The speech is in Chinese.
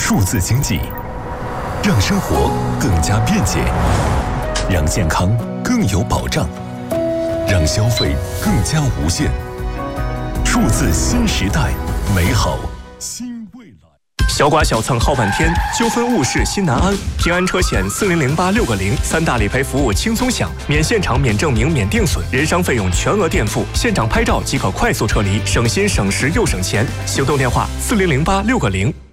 数字经济，让生活更加便捷，让健康更有保障，让消费更加无限。数字新时代，美好新未来。 小剐小蹭耗半天，纠纷误事心难安。平安车险4008-6个0，三大理赔服务轻松享，免现场、免证明、免定损，人伤费用全额垫付，现场拍照即可快速撤离，省心省时又省钱。行动电话：4008-6个0。